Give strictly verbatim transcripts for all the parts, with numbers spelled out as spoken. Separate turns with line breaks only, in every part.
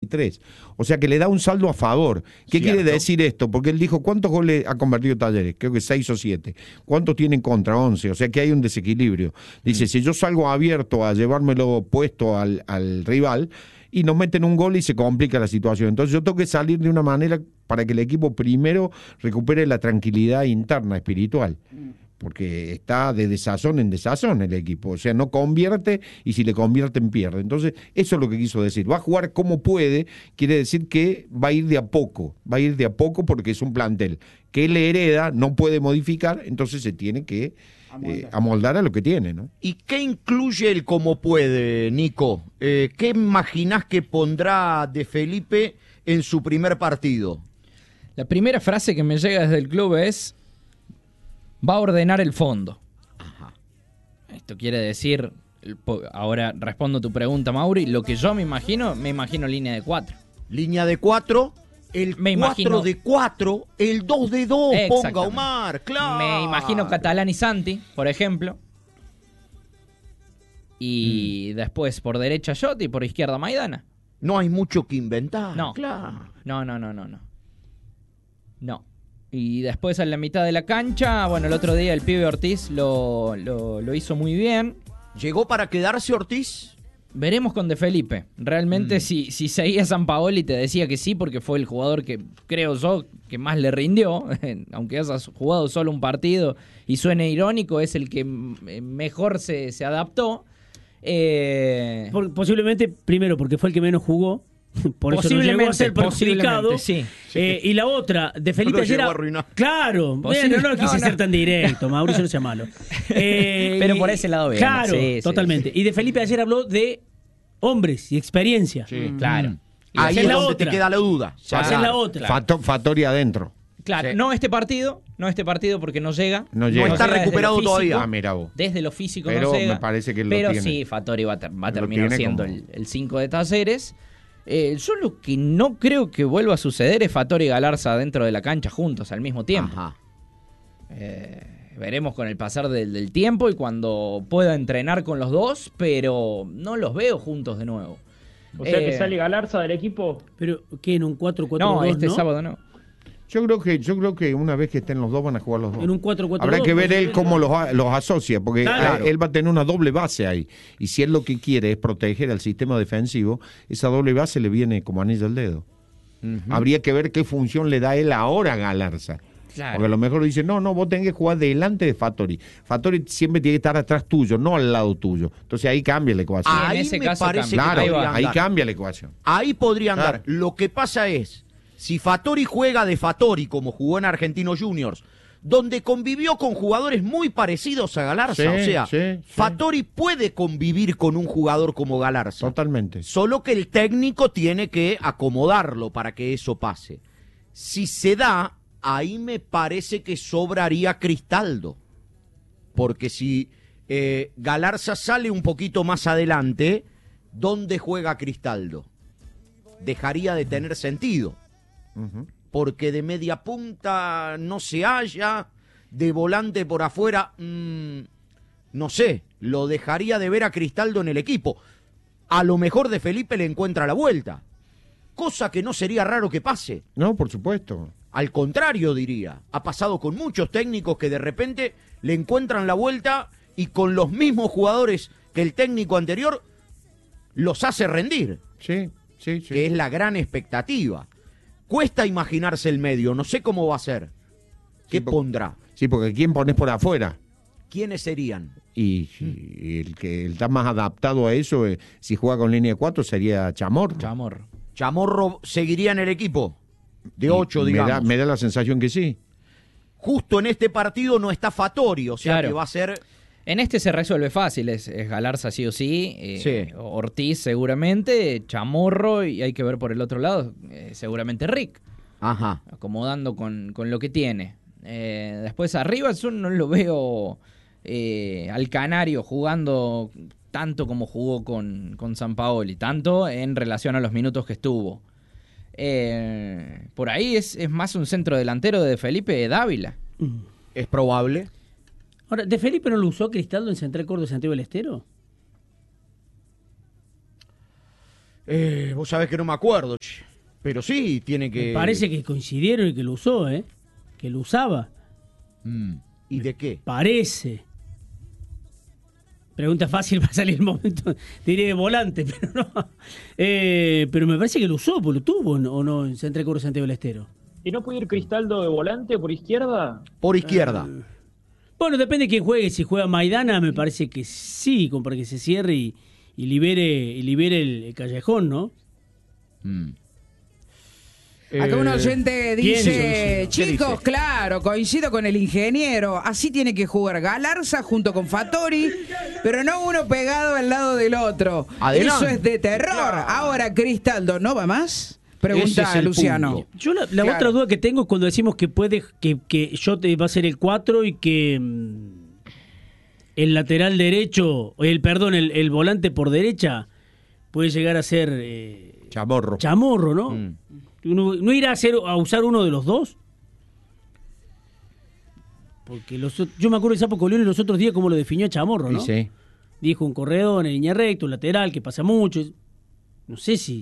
veintitrés. O sea que le da un saldo a favor. ¿Qué
Cierto.
quiere decir esto? Porque él dijo, ¿cuántos goles ha convertido Talleres? Creo que seis o siete. ¿Cuántos tiene en contra? once. O sea que hay un desequilibrio. Dice, mm. si yo salgo abierto a llevármelo puesto al, al rival, y nos meten un gol y se complica la situación. Entonces yo tengo que salir de una manera para que el equipo primero recupere la tranquilidad interna, espiritual. Porque está de desazón en desazón el equipo. O sea, no convierte y si le convierten pierde. Entonces, eso es lo que quiso decir. Va a jugar como puede, quiere decir que va a ir de a poco. Va a ir de a poco porque es un plantel que él hereda, no puede modificar, entonces se tiene que eh, amoldar a lo que tiene, ¿no?
¿Y qué incluye el como puede, Nico? Eh, ¿Qué imaginás que pondrá De Felipe en su primer partido?
La primera frase que me llega desde el club es: va a ordenar el fondo.
Ajá.
Esto quiere decir, ahora respondo tu pregunta, Mauri, lo que yo me imagino, me imagino línea de cuatro.
Línea de cuatro, el
me
cuatro
imagino,
de cuatro, el dos de dos, ponga Omar, claro.
Me imagino Catalán y Santi, por ejemplo. Y mm. después por derecha Yotti y por izquierda Maidana.
No hay mucho que inventar.
No,
claro.
No, no, no, no, no. No. Y después en la mitad de la cancha, bueno, el otro día el pibe Ortiz lo, lo, lo hizo muy bien.
¿Llegó para quedarse Ortiz?
Veremos con De Felipe. Realmente mm. si, si seguía Sampaoli te decía que sí, porque fue el jugador que creo yo que más le rindió, aunque hayas jugado solo un partido y suene irónico, es el que mejor se, se adaptó. Eh...
Por, posiblemente, primero, porque fue el que menos jugó. Por eso no llegó a ser perjudicado.
Sí, sí.
Eh, y la otra, De Felipe ayer. Claro, bueno, no lo quise no, no. ser tan directo, Mauricio, no sea malo. Eh,
Pero por ese lado bien.
Claro,
sí,
totalmente. Sí. Y De Felipe ayer habló de hombres y experiencia.
Sí, mm. claro.
Y ahí es donde otra. te queda la duda.
Esa es la otra.
Fato, Fattori adentro.
Claro, sí. no este partido, no este partido porque no llega.
No, llega.
no está recuperado
físico,
todavía.
Ah, mira vos.
Desde lo físico
pero
no llega.
me parece que lo
pero
tiene.
sí, Fattori va, ter- va a terminar siendo
como...
el cinco de Talleres. Eh, yo lo que no creo que vuelva a suceder es Fattori y Galarza dentro de la cancha juntos al mismo tiempo.
Ajá.
Eh, veremos con el pasar del, del tiempo y cuando pueda entrenar con los dos, pero no los veo juntos de nuevo.
O sea
eh,
que sale Galarza del equipo.
Pero ¿qué? ¿En un cuatro cuatro dos?
No, este
¿no?
sábado no.
Yo creo que yo creo que una vez que estén los dos van a jugar los dos.
En un cuatro cuatro dos.
Habrá que ver él cómo los, los asocia, porque
claro.
él va a tener una doble base ahí. Y si él lo que quiere es proteger al sistema defensivo, esa doble base le viene como anillo al dedo. Uh-huh. Habría que ver qué función le da él ahora a Galarza. Claro. Porque a lo mejor dice, no, no, vos tenés que jugar delante de Fattori. Fattori siempre tiene que estar atrás tuyo, no al lado tuyo. Entonces ahí cambia la ecuación.
Ahí
en ese
me
caso
parece
cambia.
que
claro,
ahí,
ahí cambia la ecuación.
Ahí podría andar.
Claro.
Lo que pasa es, si Fattori juega de Fattori, como jugó en Argentinos Juniors, donde convivió con jugadores muy parecidos a Galarza,
sí,
o sea,
sí, sí.
Fattori puede convivir con un jugador como Galarza.
Totalmente.
Solo que el técnico tiene que acomodarlo para que eso pase. Si se da, ahí me parece que sobraría Cristaldo. Porque si eh, Galarza sale un poquito más adelante, ¿dónde juega Cristaldo? Dejaría de tener sentido. Uh-huh. Porque de media punta no se halla, de volante por afuera, mmm, no sé, lo dejaría de ver a Cristaldo en el equipo. A lo mejor De Felipe le encuentra la vuelta, cosa que no sería raro que pase.
No, por supuesto.
Al contrario, diría, ha pasado con muchos técnicos que de repente le encuentran la vuelta y con los mismos jugadores que el técnico anterior los hace rendir.
Sí, sí, sí.
Que es la gran expectativa. Cuesta imaginarse el medio, no sé cómo va a ser. ¿Qué
sí, por,
pondrá?
Sí, porque ¿quién pones por afuera?
¿Quiénes serían?
Y, y el que está más adaptado a eso, eh, si juega con línea de cuatro, sería Chamorro.
Chamorro.
¿Chamorro seguiría en el equipo? De ocho, digamos.
Me da, me da la sensación que sí.
Justo en este partido no está Fattori, o sea
claro.
que va a ser...
En este se resuelve fácil, es, es Galarza sí o sí, eh,
sí,
Ortiz seguramente, Chamorro y hay que ver por el otro lado, eh, seguramente Rick.
Ajá.
Acomodando con, con lo que tiene. Eh, después arriba yo no lo veo eh, al Canario jugando tanto como jugó con, con Sampaoli, tanto en relación a los minutos que estuvo. Eh, por ahí es, es más un centro delantero de Felipe Dávila.
Es probable.
Ahora, ¿De Felipe no lo usó Cristaldo en Central Córdoba y Santiago del Estero?
Eh, vos sabés que no me acuerdo, che. Pero sí, tiene que...
Me parece que coincidieron y que lo usó, ¿eh? Que lo usaba.
Mm. ¿Y de qué?
Parece. Pregunta fácil para salir el momento. Diré de volante, pero no. Eh, pero me parece que lo usó, porque lo tuvo, ¿o no? En Central Córdoba Santiago del Estero.
¿Y no puede ir Cristaldo de volante por izquierda?
Por izquierda.
Eh, bueno, depende de quién juegue. Si juega Maidana, me parece que sí, como para que se cierre y, y libere, y libere el, el callejón, ¿no?
Mm.
Acá un oyente dice,
¿Qué
chicos,
dice?
claro, coincido con el ingeniero, así tiene que jugar Galarza junto con Fattori, pero no uno pegado al lado del otro.
Adelante.
Eso es de terror. Ahora Cristaldo, ¿no va más? Pregunta
Ese es el
Luciano.
punto.
Yo la, la
Claro.
otra duda que tengo es cuando decimos que puede que, que Jote va a ser el cuatro y que mm, el lateral derecho, el perdón, el, el volante por derecha puede llegar a ser eh,
Chamorro.
Chamorro, ¿no?
Mm.
¿No, no irá a, hacer, a usar uno de los dos? Porque los, yo me acuerdo de Sapo Colione los otros días como lo definió a Chamorro, ¿no?
Sí, sí.
Dijo un corredor en línea recta, un lateral que pasa mucho. No sé si...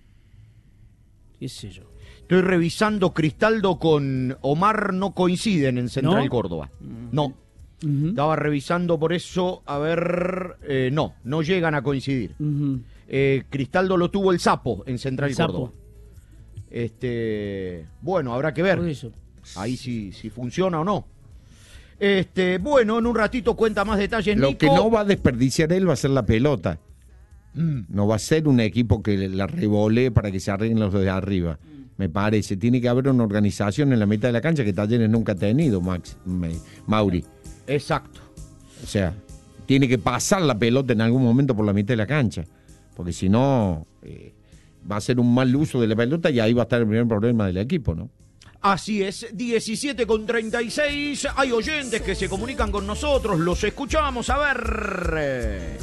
qué sé yo.
Estoy revisando Cristaldo con Omar, no coinciden en Central
¿No?
Córdoba. No.
Ujú,
Estaba revisando por eso, a ver... eh, no, no llegan a coincidir.
ujú.
Eh, Cristaldo lo tuvo el Sapo en Central
El Sapo.
Córdoba. Este, bueno, habrá que ver.
Por eso.
Ahí si, si funciona o no. Este, bueno, en un ratito cuenta más detalles.
Lo
Nico.
que no va a desperdiciar él va a ser la pelota.
Mm.
No va a ser un equipo que la revolee para que se arreglen los de arriba. Me parece. Tiene que haber una organización en la mitad de la cancha que Talleres nunca ha tenido, Max, me- Mauri.
Exacto.
O sea, tiene que pasar la pelota en algún momento por la mitad de la cancha. Porque si no, eh, va a ser un mal uso de la pelota y ahí va a estar el primer problema del equipo, ¿no?
Así es, diecisiete con treinta y seis. Hay oyentes que se comunican con nosotros. Los escuchamos. A ver.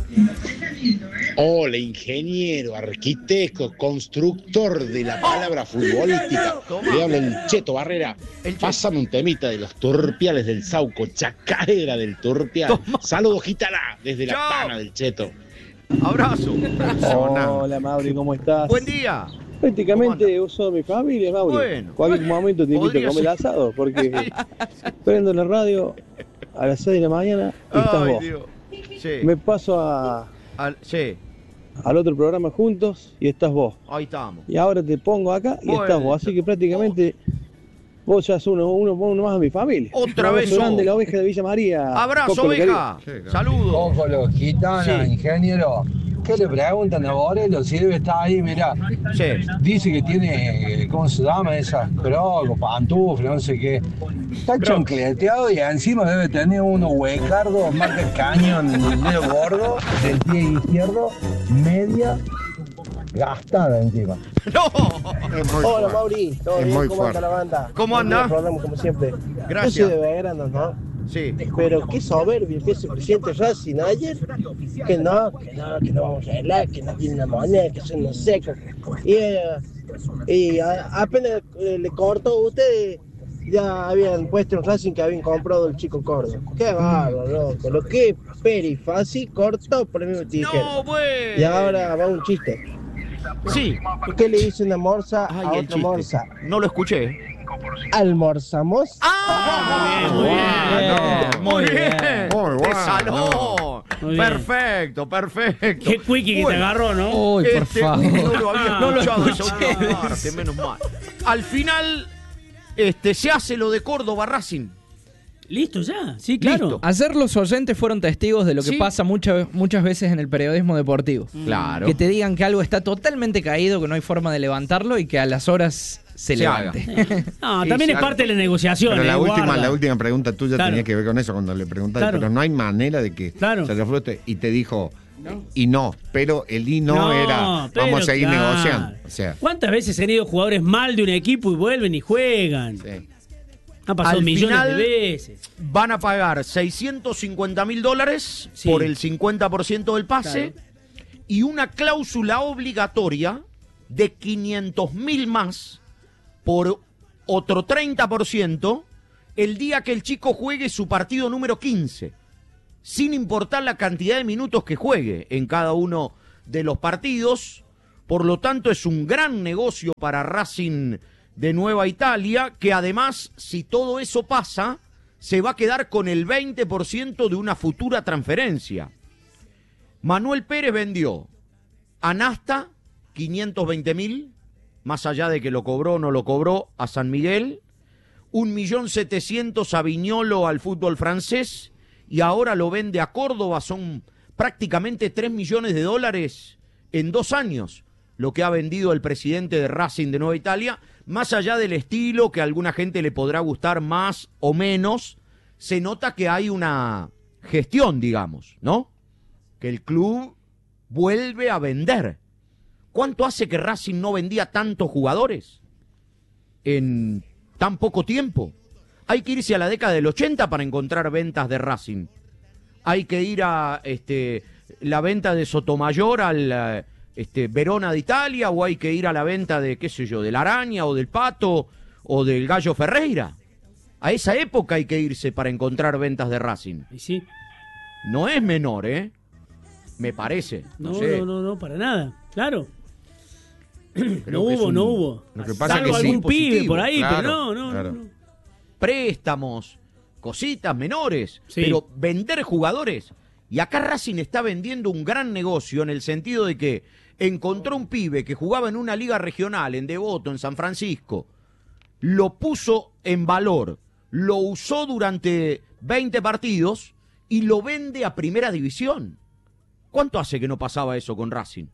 Hola, ingeniero, arquitecto, constructor de la palabra futbolística.
Toma.
Le habla el Cheto Barrera.
El Cheto.
Pásame un temita de los turpiales del Sauco, chacarera del turpial. Saludos, Gitana, desde la
Chao.
pana del Cheto.
Abrazo.
Hola Mauri, ¿cómo estás?
Buen día.
Prácticamente uso mi familia, Mauri.
Bueno,
Cualquier
bueno,
momento te invito
podría
a comer
ser.
asado, porque prendo la radio a las seis de la mañana y estás
Ay,
vos.
Dios. Sí.
Me paso a,
Al- sí.
al otro programa juntos y estás vos.
Ahí estamos.
Y ahora te pongo acá y
Bueno.
estás vos. Así que prácticamente vos ya sos uno, uno, uno más de mi familia.
Otra
Un
vez
abrazo grande,
sos.
la oveja de Villa María.
Abrazo,
Coco del
oveja.
Caribe.
Saludos.
Ojo, los gitanos,
Sí.
ingeniero. ¿Qué le preguntan a Borelo si debe estar ahí? Mirá,
Sí.
dice que tiene, ¿cómo se llama? Esas crocos, pantuflas, no sé qué. Está chancleteado y encima debe tener unos huecardos, marca cañón, medio gordo, del pie izquierdo, media gastada encima.
No.
Es muy
Hola
fuerte.
Mauri, ¿todo
Es
bien?
muy
¿Cómo
fuerte.
anda la banda?
¿Cómo
Buen
anda?
día, programa, como siempre.
Gracias.
Yo soy de Belgrano, ¿no?
Sí.
Pero qué soberbio que ese presidente Racing ayer, que no, que no, que no vamos a hablar, que no tiene una moneda, que son unos secos. Y, eh, y a- apenas eh, le cortó a ustedes, ya habían puesto en Racing que habían comprado el chico Córdoba. Qué bárbaro, loco. Lo que Perifasi cortó por el mismo tijera.
No, bueno.
Y ahora va un chiste.
Sí.
¿Por qué le dice una morsa
Ay,
a
el
otra
chiste.
morsa?
No lo escuché.
¿Almorzamos?
¡Ah!
Muy bien,
Ah, no,
muy
muy bien.
bien.
Muy
Te
bueno.
saló.
Muy bien.
Perfecto, perfecto.
Qué quickie que te
Bueno,
agarró, ¿no?
Uy, por
este,
favor.
No lo había
No lo
escuchado esa
escuché.
última parte, menos mal. Al final, este, se hace lo de Córdoba Racing.
Listo ya, sí, claro.
Listo.
Ayer los oyentes fueron testigos de lo que
Sí.
pasa muchas muchas veces en el periodismo deportivo.
Claro.
Que te digan que algo está totalmente caído, que no hay forma de levantarlo y que a las horas se,
Se
levante.
No,
Sí,
también
sí,
es parte de la negociación.
Pero la
eh,
última,
guarda.
la última pregunta tuya
Claro.
tenía que ver con eso cuando le preguntaste,
Claro.
pero no hay manera de que
Claro.
se reflote y te dijo y no, pero el y no,
No,
era
pero
vamos a seguir
claro.
negociando. O sea,
¿Cuántas veces han ido jugadores mal de un equipo y vuelven y juegan?
sí.
Han pasado
Al
millones
final-
de veces.
Van a pagar seiscientos cincuenta mil dólares
Sí.
por el cincuenta por ciento del pase
Claro.
y una cláusula obligatoria de quinientos mil más por otro treinta por ciento el día que el chico juegue su partido número quince, sin importar la cantidad de minutos que juegue en cada uno de los partidos, Por lo tanto, es un gran negocio para Racing de Nueva Italia, que además, si todo eso pasa, se va a quedar con el veinte por ciento de una futura transferencia. Manuel Pérez vendió a Nasta quinientos veinte mil, más allá de que lo cobró o no lo cobró, a San Miguel, un millón setecientos a Viñolo al fútbol francés, y ahora lo vende a Córdoba, son prácticamente tres millones de dólares en dos años, lo que ha vendido el presidente de Racing de Nueva Italia. Más allá del estilo, que a alguna gente le podrá gustar más o menos, se nota que hay una gestión, digamos, ¿no? Que el club vuelve a vender. ¿Cuánto hace que Racing no vendía tantos jugadores en tan poco tiempo? Hay que irse a la década del ochenta para encontrar ventas de Racing. Hay que ir a este, la venta de Sotomayor al este, Verona de Italia, o hay que ir a la venta de, qué sé yo, de la Araña o del Pato o del Gallo Ferreira. A esa época hay que irse para encontrar ventas de Racing.
Y sí.
No es menor, ¿eh? Me parece. No,
No,
sé.
no, no, no, para nada. Claro.
Creo
No
que es
hubo,
un-
no hubo.
Lo que pasa
Salvo
es que sí,
algún pibe
positivo,
por ahí,
claro,
pero no, no,
claro.
no, no.
Préstamos, cositas menores,
Sí.
pero vender jugadores. Y acá Racing está vendiendo un gran negocio en el sentido de que encontró un pibe que jugaba en una liga regional, en Devoto, en San Francisco, lo puso en valor, lo usó durante veinte partidos y lo vende a primera división. ¿Cuánto hace que no pasaba eso con Racing?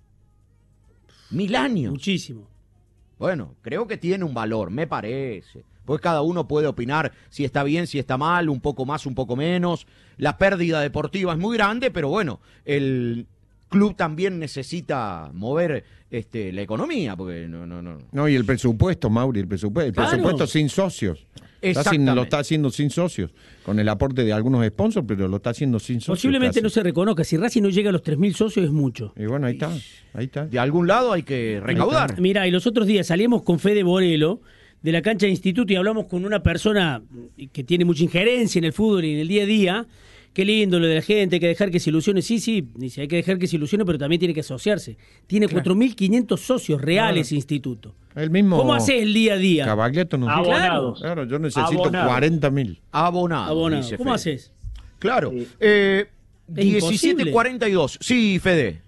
Mil años.
Muchísimo.
Bueno, creo que tiene un valor, me parece. Pues cada uno puede opinar si está bien, si está mal, un poco más, un poco menos. La pérdida deportiva es muy grande, pero bueno, el club también necesita mover este, la economía, porque no, no, no.
No, y el presupuesto, Mauri, el presupuesto. El
Claro.
presupuesto sin socios. Está sin-
Exactamente.
lo está haciendo sin socios, con el aporte de algunos sponsors, pero lo está haciendo sin socios.
Posiblemente
casi.
no se reconozca. Si Racing no llega a los tres mil socios es mucho.
Y bueno, ahí está, ahí está.
De algún lado hay que recaudar.
Mira, y los otros días salimos con Fede Borelo de la cancha de instituto y hablamos con una persona que tiene mucha injerencia en el fútbol y en el día a día. Qué lindo lo de la gente, hay que dejar que se ilusione. Sí, sí, dice, hay que dejar que se ilusione, pero también tiene que asociarse. Tiene cuatro mil quinientos socios reales instituto.
El mismo.
¿Cómo haces el día a día?
Cavagliato no sé.
Abonados.
Claro, yo necesito
Abonados.
cuarenta mil.
Abonado.
Abonado.
dice
¿Cómo
Fede.
haces?
Claro.
Sí.
Eh,
Es
diecisiete cuarenta y dos. Sí, Fede.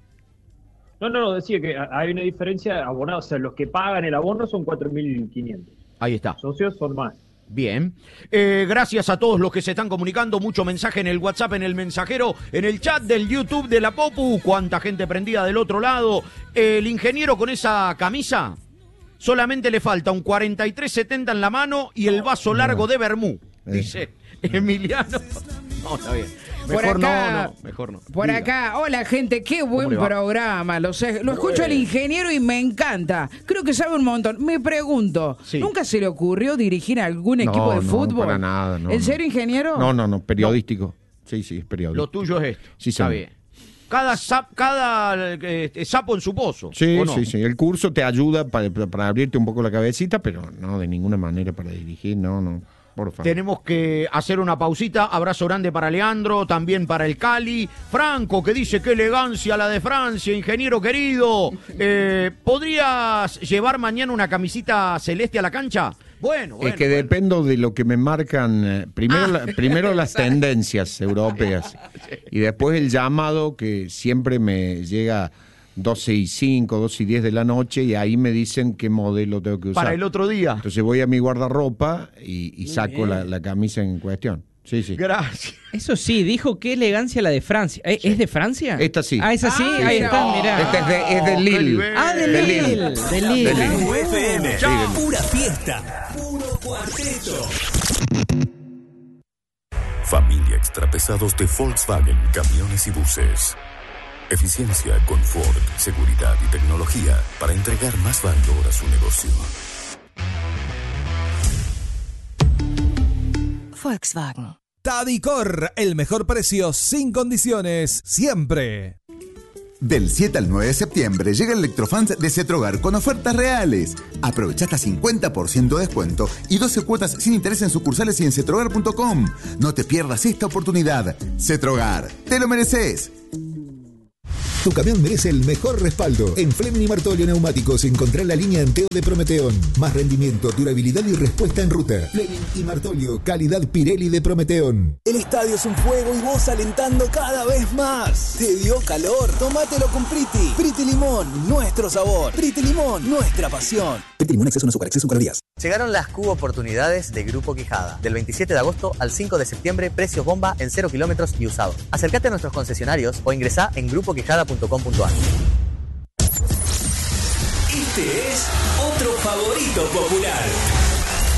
No, no, no, decía que hay una diferencia abonados. O sea, los que pagan el abono son cuatro mil quinientos.
Ahí está.
Socios son más.
Bien. Eh, gracias a todos los que se están comunicando. Mucho mensaje en el WhatsApp, en el mensajero, en el chat del YouTube de la Popu. Cuánta gente prendida del otro lado. El ingeniero con esa camisa solamente le falta un cuarenta y tres setenta en la mano y el vaso largo de Bermú. Dice Emiliano. No, está bien.
Por
Mejor
acá,
no, no, mejor no.
Por
Diga.
acá, hola gente, qué buen
le va?
programa. Lo, sé- lo escucho al ingeniero y me encanta. Creo que sabe un montón. Me pregunto,
Sí.
¿nunca se le ocurrió dirigir algún
No,
equipo de
no,
fútbol?
para nada, no,
¿En
no.
serio, ingeniero?
No, no, no, periodístico. Sí, sí, es periodístico.
Lo tuyo es esto.
Sí,
está
señor.
bien. Cada, sap- cada eh, sapo en su pozo.
Sí,
¿o no?
sí, sí. El curso te ayuda para, para abrirte un poco la cabecita, pero no, de ninguna manera para dirigir, no, no. Por favor.
Tenemos que hacer una pausita. Abrazo grande para Leandro, también para el Cali. Franco, que dice qué elegancia la de Francia, ingeniero querido. Eh, ¿Podrías llevar mañana una camisita celeste a la cancha? Bueno, bueno.
Es que
bueno.
dependo de lo que me marcan, eh, primero, la- primero las tendencias europeas y después el llamado que siempre me llega doce y cinco, doce y diez de la noche y ahí me dicen qué modelo tengo que usar.
Para el otro día.
Entonces voy a mi guardarropa y, y saco la, la camisa en cuestión. Sí, sí.
Gracias.
Eso sí, dijo qué elegancia la de Francia. ¿Eh, ¿Es de Francia?
Esta sí.
Ah, esa sí,
Ah,
ahí
mira.
está, mirá.
Esta es de, es de
qué
Lille.
nivel.
Ah, de
de
Lille.
Lille.
De Lille.
De Lille.
U F M.
Chao.
Pura fiesta. Puro cuarteto.
Familia Extrapesados de Volkswagen Camiones y Buses. Eficiencia, confort, seguridad y tecnología para entregar más valor a su negocio.
Volkswagen.
Tadicor, el mejor precio sin condiciones, siempre.
Del siete al nueve de septiembre llega el Electrofans de Cetrogar con ofertas reales. Aprovecha hasta cincuenta por ciento de descuento y doce cuotas sin interés en sucursales y en cetrogar punto com. No te pierdas esta oportunidad. Cetrogar, te lo mereces.
Tu camión merece el mejor respaldo. En Fleming y Martolio Neumáticos encontrá la línea Anteo de Prometeón. Más rendimiento, durabilidad y respuesta en ruta. Fleming y Martolio, calidad Pirelli de Prometeón.
El estadio es un fuego y vos alentando cada vez más. ¿Te dio calor? Tómatelo con Priti. Priti Limón, nuestro sabor. Priti Limón, nuestra pasión.
Priti Limón, exceso de azúcar, exceso de calorías.
Llegaron las Q oportunidades de Grupo Quijada. Del veintisiete de agosto al cinco de septiembre, precios bomba en cero kilómetros y usados. Acércate a nuestros concesionarios o ingresá en grupo quijada punto com punto a r.
Este es otro favorito popular.